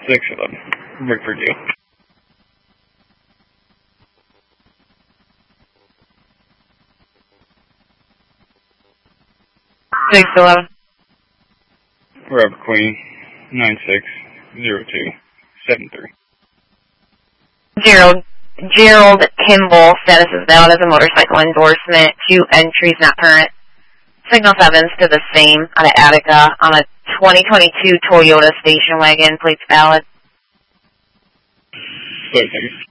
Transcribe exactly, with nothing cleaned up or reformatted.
six eleven. Rickford U. six eleven. Robert Queen, nine six zero two seven three. Gerald, Gerald Kimball, status is valid as a motorcycle endorsement. Two entries not current. Signal sevens to the same on an Attica on a twenty twenty-two Toyota station wagon, plates valid. Sorry,